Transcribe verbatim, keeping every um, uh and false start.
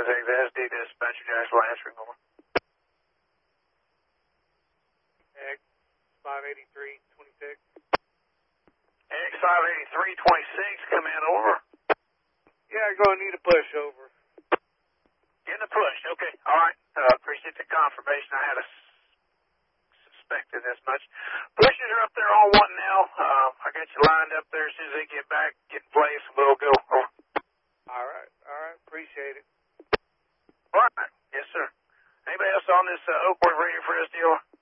X S D dispatcher, Joshua answering over. X five eighty-three twenty-six. X five eighty-three twenty-six, come in over. Yeah, I'm going to need a push over. Getting a push, okay. All right. Uh, appreciate the confirmation. I had a suspected as much. Pushes are up there on one now. Uh, I got you lined up there. As soon as they get back, get in place, we'll go. Over. All right. All right. Appreciate it. All right. Yes, sir. Anybody else on this uh, Oakwood radio for S D R?